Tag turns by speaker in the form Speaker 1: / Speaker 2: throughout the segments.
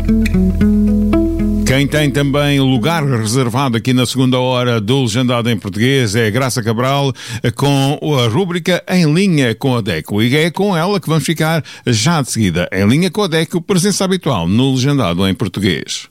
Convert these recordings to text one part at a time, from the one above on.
Speaker 1: Quem tem também lugar reservado aqui na segunda hora do Legendado em Português é a Graça Cabral, com a rúbrica Em Linha com a DECO. E é com ela que vamos ficar já de seguida. Em Linha com a DECO, presença habitual no Legendado em Português.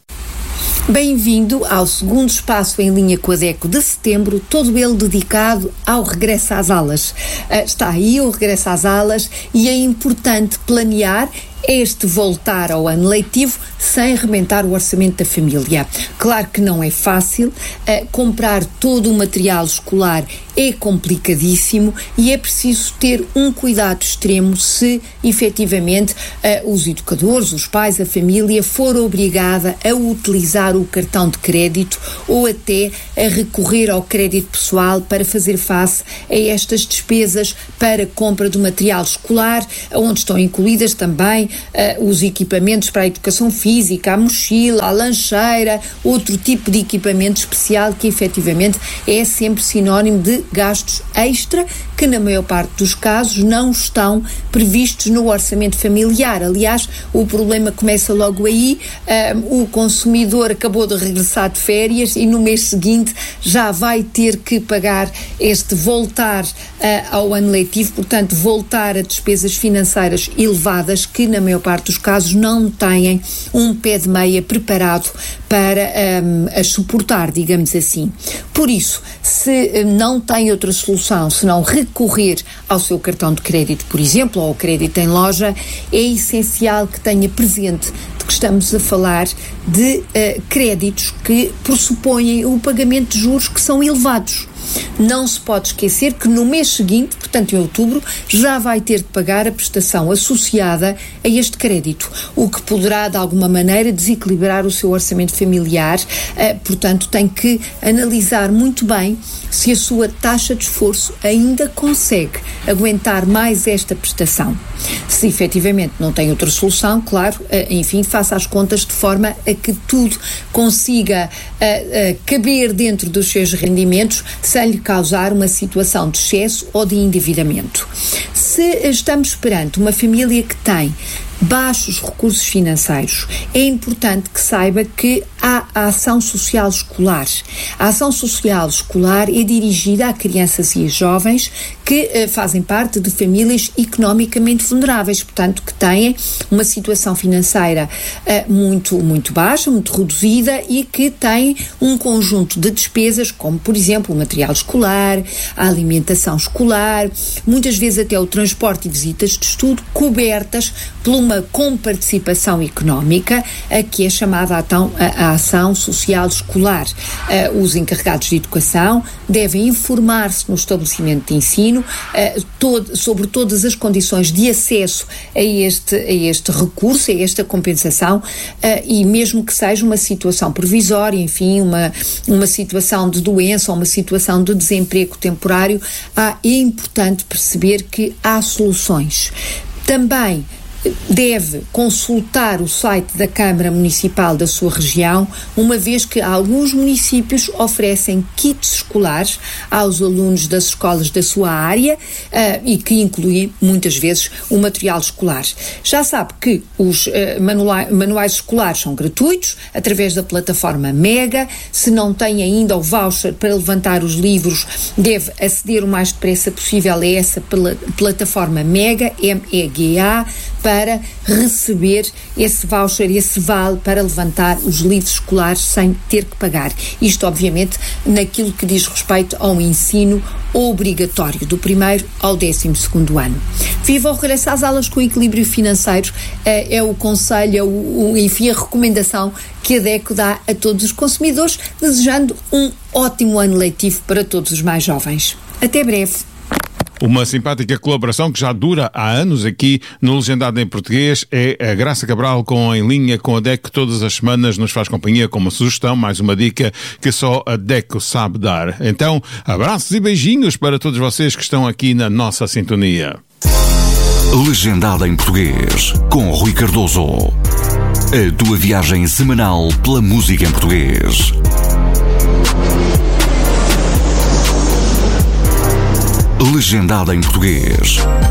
Speaker 2: Bem-vindo ao segundo espaço Em Linha com a DECO de setembro, todo ele dedicado ao regresso às aulas. Está aí o regresso às aulas e é importante planear este voltar ao ano letivo sem arrebentar o orçamento da família. Claro que não é fácil, comprar todo o material escolar é complicadíssimo e é preciso ter um cuidado extremo se efetivamente os educadores, os pais, a família for obrigada a utilizar o cartão de crédito ou até a recorrer ao crédito pessoal para fazer face a estas despesas para compra do material escolar, onde estão incluídas também os equipamentos para a educação física, a mochila, a lancheira, outro tipo de equipamento especial que efetivamente é sempre sinónimo de gastos extra que na maior parte dos casos não estão previstos no orçamento familiar. Aliás, o problema começa logo aí, o consumidor acabou de regressar de férias e no mês seguinte já vai ter que pagar este voltar ao ano letivo, portanto voltar a despesas financeiras elevadas que na maior parte dos casos não têm um pé de meia preparado para a suportar, digamos assim. Por isso, se não tem outra solução senão recorrer ao seu cartão de crédito, por exemplo, ou ao crédito em loja, é essencial que tenha presente de que estamos a falar de créditos que pressupõem o pagamento de juros que são elevados. Não se pode esquecer que no mês seguinte, portanto em outubro, já vai ter de pagar a prestação associada a este crédito, o que poderá de alguma maneira desequilibrar o seu orçamento familiar, portanto tem que analisar muito bem se a sua taxa de esforço ainda consegue aguentar mais esta prestação. Se efetivamente não tem outra solução, claro, enfim, faça as contas de forma a que tudo consiga caber dentro dos seus rendimentos sem lhe causar uma situação de excesso ou de endividamento. Se estamos perante uma família que tem baixos recursos financeiros, é importante que saiba que há a ação social escolar. A ação social escolar é dirigida a crianças e a jovens que fazem parte de famílias economicamente vulneráveis, portanto que têm uma situação financeira muito baixa, muito reduzida e que têm um conjunto de despesas como, por exemplo, o material escolar, a alimentação escolar, muitas vezes até o transporte e visitas de estudo cobertas por uma comparticipação económica, que é chamada a ação social escolar. Os encarregados de educação devem informar-se no estabelecimento de ensino sobre todas as condições de acesso a este recurso, a esta compensação, e mesmo que seja uma situação provisória, enfim, uma situação de doença ou uma situação de desemprego temporário, é importante perceber que há soluções. Também deve consultar o site da Câmara Municipal da sua região, uma vez que alguns municípios oferecem kits escolares aos alunos das escolas da sua área e que incluem muitas vezes o material escolar. Já sabe que os manuais escolares são gratuitos através da plataforma Mega. Se não tem ainda o voucher para levantar os livros, deve aceder o mais depressa possível a essa plataforma Mega, MEGA, para receber esse voucher, esse vale para levantar os livros escolares sem ter que pagar. Isto, obviamente, naquilo que diz respeito ao ensino obrigatório, do 1º ao 12º ano. Viva o regresso às aulas com equilíbrio financeiro, é o conselho, enfim, a recomendação que a DECO dá a todos os consumidores, desejando um ótimo ano letivo para todos os mais jovens. Até breve.
Speaker 1: Uma simpática colaboração que já dura há anos aqui no Legendado em Português é a Graça Cabral com Em Linha com a DECO, que todas as semanas nos faz companhia com uma sugestão, mais uma dica que só a DECO sabe dar. Então, abraços e beijinhos para todos vocês que estão aqui na nossa sintonia.
Speaker 3: Legendado em Português, com Rui Cardoso. A tua viagem semanal pela música em português. Legendado em Português.